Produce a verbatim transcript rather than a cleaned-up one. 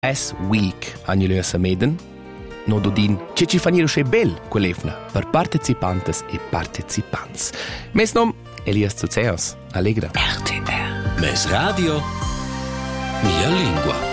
Es week agnulösa meden, no dodin ce ci faniro che bel quell'efna per partecipantes e participants. Mes nom Elias Zuzeos, Allegra. R T R. Mes radio, mia lingua.